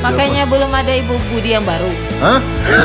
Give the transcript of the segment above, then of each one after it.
Makanya belum ada Ibu Budi yang baru. Hah?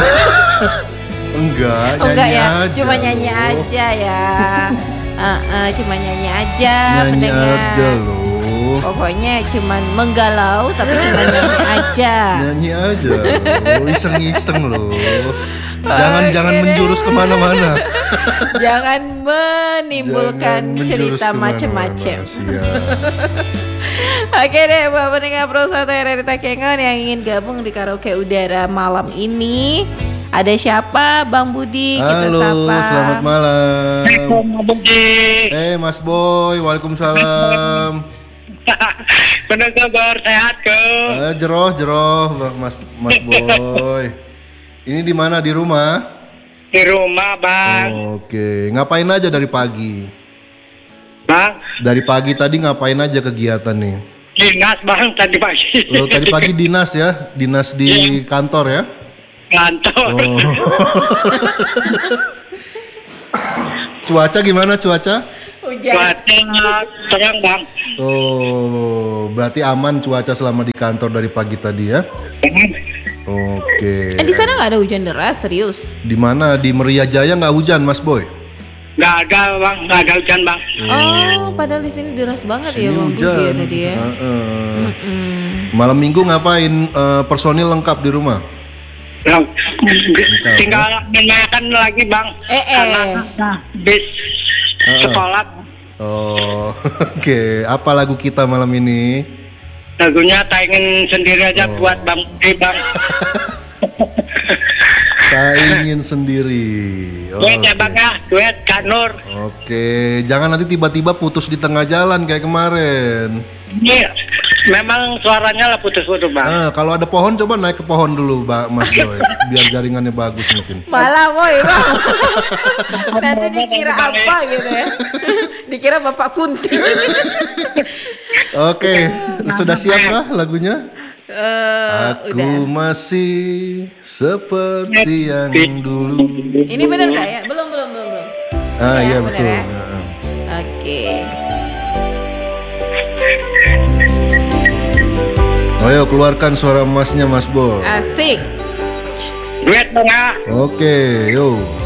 Enggak, Oh enggak ya, aja. cuma nyanyi aja ya. Cuma nyanyi aja. Nyanyi pendengar. aja loh. Pokoknya cuma menggalau tapi cuma nyanyi aja. Nyanyi aja loh, iseng-iseng loh. Jangan menjurus kemana-mana. Jangan menimbulkan Jangan menjurus cerita kemana-mana, macem-macem. siap. Oke deh, Bapak pendengar Pro 1 RRI Takengon yang ingin gabung di karaoke udara malam ini. Ada siapa? Bang Budi, kita Halo, sapa. selamat malam. Budi. Mas Boy, waalaikumsalam. Bener kabar sehat ke? Jeroh, Mas Boy. Ini di mana, di rumah? Di rumah bang. Oke, ngapain aja dari pagi? Bang, Dari pagi tadi ngapain aja kegiatan nih? dinas bang tadi pagi. Oh, tadi pagi dinas ya? Dinas di kantor ya? Kantor. Oh. Cuaca gimana cuaca? Hujan. Cuaca terang bang. Oh, berarti aman cuaca selama di kantor dari pagi tadi ya? Oke. Di sana nggak ada hujan deras, serius? Di mana? Di Meria Jaya nggak hujan, Mas Boy? Nggak ada bang, nggak ada hujan bang. Oh, padahal di sini deras banget ya Ini Bang Budi ya hujan. tadi ya. Malam minggu ngapain? Personil lengkap di rumah? Nah, tinggal menanyakan lagi bang. Karena bis sekolah. Oh, oke. Apa lagu kita malam ini? Lagunya tayangin sendiri aja buat bang Budi bang. Saya ingin sendiri. Duet ya bang ya, duet Kanur. Oke, jangan nanti tiba-tiba putus di tengah jalan kayak kemarin. Iya, memang suaranya lah putus-putus bang. Kalau ada pohon coba naik ke pohon dulu, Mas Boy, biar jaringannya bagus mungkin. Malah boy Bang. Nanti dikira apa gitu ya. Dikira Bapak Kunti. Oke, sudah siap kah lagunya? Udah. Aku masih seperti yang dulu. Ini benar nggak ya? Belum. Iya benar betul. ya? Oke. Ayo keluarkan suara emasnya, Mas Boy. Asik. Duet bang ya. Oke, yuk.